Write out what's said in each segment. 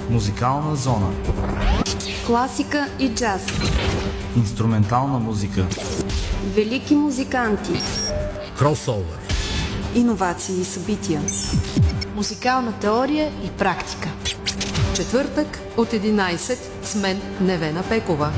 Музикална зона. Класика и джаз. Инструментална музика. Велики музиканти. Кросовър. Иновации и събития. Музикална теория и практика. Четвъртък от 11 с мен Невена Пекова.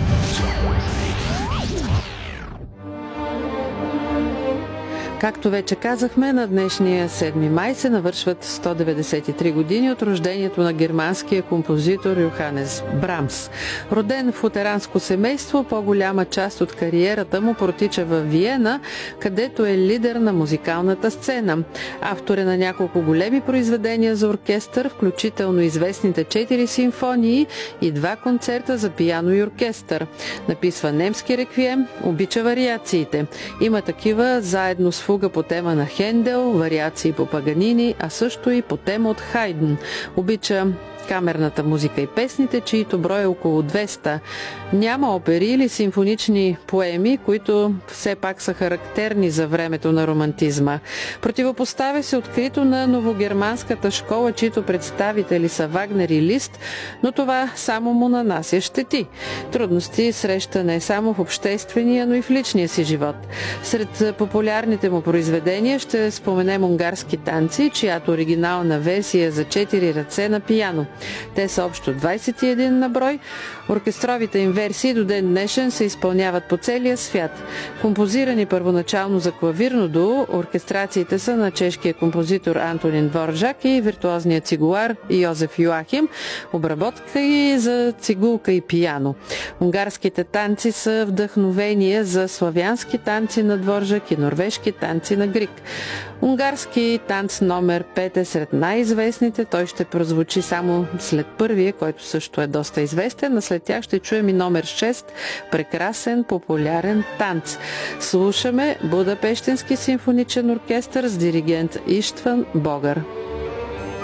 Както вече казахме, на днешния 7 май се навършват 193 години от рождението на германския композитор Йоханес Брамс. Роден в лутеранско семейство, по-голяма част от кариерата му протича във Виена, където е лидер на музикалната сцена. Автор е на няколко големи произведения за оркестър, включително известните 4 симфонии и 2 концерта за пиано и оркестър. Написва немски реквием, обича вариациите. Има такива заедно с фуга по тема на Хендел, вариации по Паганини, а също и по тема от Хайден. Обича камерната музика и песните, чието брой е около 200. Няма опери или симфонични поеми, които все пак са характерни за времето на романтизма. Противопоставя се открито на новогерманската школа, чието представители са Вагнер и Лист, но това само му нанася щети. Трудности среща не само в обществения, но и в личния си живот. Сред популярните му произведения ще споменем унгарски танци, чиято оригинална версия е за 4 ръце на пиано. Те са общо 21 на брой. Оркестровите им версии до ден днешен се изпълняват по целия свят. Композирани първоначално за клавирно дуо, оркестрациите са на чешкия композитор Антонин Дворжак и виртуозния цигулар Йозеф Йоахим, обработка и за цигулка и пиано. Унгарските танци са вдъхновение за славянски танци на Дворжак и норвежки танци на Грик. Унгарски танц номер 5 е сред най-известните. Той ще прозвучи само след първия, който също е доста известен, а след тях ще чуем и номер 6, прекрасен популярен танц. Слушаме Будапештински симфоничен оркестър с диригент Иштван Богар.